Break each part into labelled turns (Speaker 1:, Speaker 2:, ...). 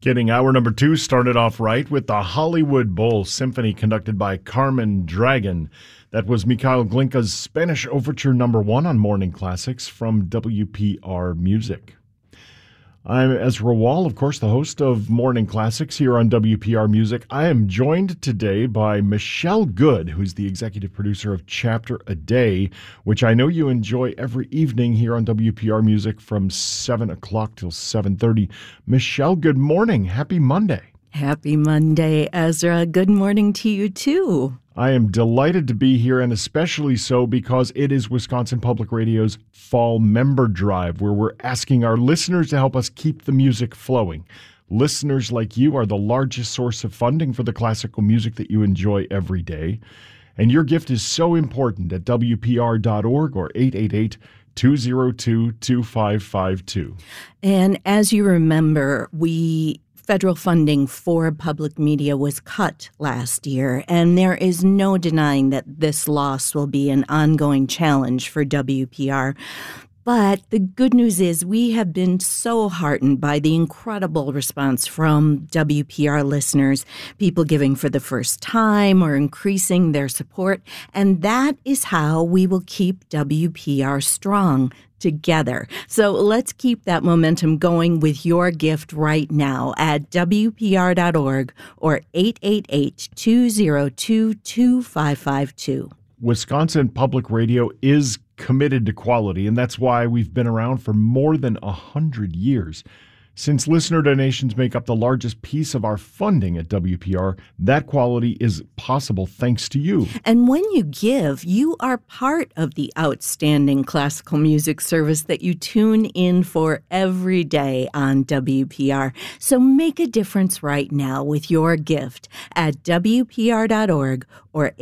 Speaker 1: Getting hour number 2 started off right with the Hollywood Bowl Symphony conducted by Carmen Dragon. That was Mikhail Glinka's Spanish Overture number 1 on Morning Classics from WPR Music. I'm Ezra Wall, of course, the host of Morning Classics here on WPR Music. I am joined today by Michelle Good, who's the executive producer of Chapter a Day, which I know you enjoy every evening here on WPR Music from 7 o'clock till 7:30. Michelle, good morning. Happy Monday.
Speaker 2: Happy Monday, Ezra. Good morning to you, too.
Speaker 1: I am delighted to be here, and especially so because it is Wisconsin Public Radio's Fall Member Drive, where we're asking our listeners to help us keep the music flowing. Listeners like you are the largest source of funding for the classical music that you enjoy every day. And your gift is so important at WPR.org or 888-202-2552.
Speaker 2: And as you remember, federal funding for public media was cut last year, and there is no denying that this loss will be an ongoing challenge for WPR. But the good news is we have been so heartened by the incredible response from WPR listeners, people giving for the first time or increasing their support, and that is how we will keep WPR strong together. So let's keep that momentum going with your gift right now at WPR.org or 888-202-2552.
Speaker 1: Wisconsin Public Radio is committed to quality, and that's why we've been around for more than 100 years. Since listener donations make up the largest piece of our funding at WPR, that quality is possible thanks to you.
Speaker 2: And when you give, you are part of the outstanding classical music service that you tune in for every day on WPR. So make a difference right now with your gift at WPR.org or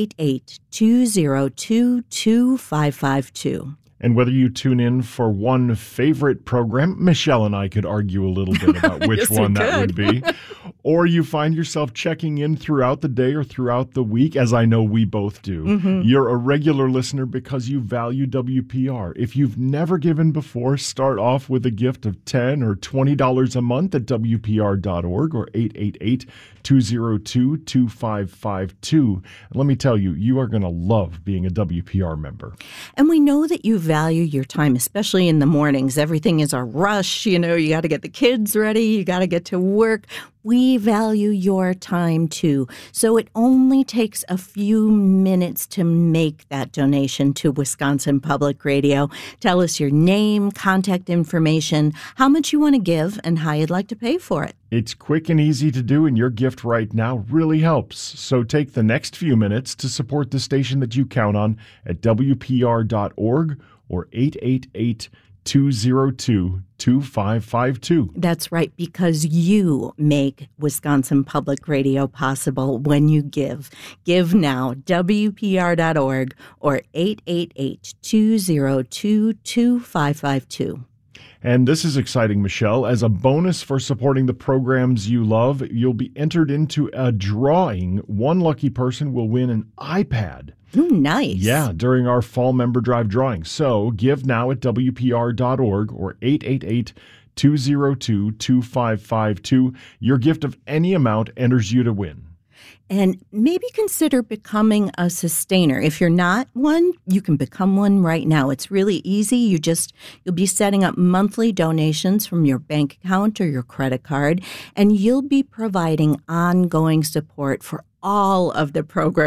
Speaker 2: 888-202-2552.
Speaker 1: And whether you tune in for one favorite program, Michelle and I could argue a little bit about which
Speaker 2: yes,
Speaker 1: one that would be, or you find yourself checking in throughout the day or throughout the week, as I know we both do. You're a regular listener because you value WPR. If you've never given before, start off with a gift of $10 or $20 a month at WPR.org or 888-202-2552. Let me tell you, you are going to love being a WPR member.
Speaker 2: And we know that you value your time, especially in the mornings. Everything is a rush. You got to get the kids ready. You got to get to work. We value your time, too. So it only takes a few minutes to make that donation to Wisconsin Public Radio. Tell us your name, contact information, how much you want to give, and how you'd like to pay for it.
Speaker 1: It's quick and easy to do, and your gift right now really helps. So take the next few minutes to support the station that you count on at WPR.org or 888-202-2552.
Speaker 2: That's right, because you make Wisconsin Public Radio possible when you give. Give now, WPR.org or 888-202-2552.
Speaker 1: And this is exciting, Michelle. As a bonus for supporting the programs you love, you'll be entered into a drawing. One lucky person will win an iPad.
Speaker 2: Ooh, nice.
Speaker 1: Yeah, during our Fall Member Drive drawing. So give now at WPR.org or 888-202-2552. Your gift of any amount enters you to win.
Speaker 2: And maybe consider becoming a sustainer. If you're not one, you can become one right now. It's really easy. You'll be setting up monthly donations from your bank account or your credit card, and you'll be providing ongoing support for all of the programs